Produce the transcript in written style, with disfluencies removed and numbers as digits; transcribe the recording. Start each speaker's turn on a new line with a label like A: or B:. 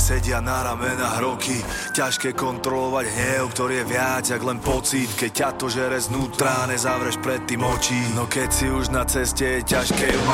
A: sedia na ramenách roky. Ťažké kontrolovať hnev, ktorý je viac jak len pocit. Keď ťa to žere znútra, nezavreš predtým oči. No keď si už na ceste, je ťažké ju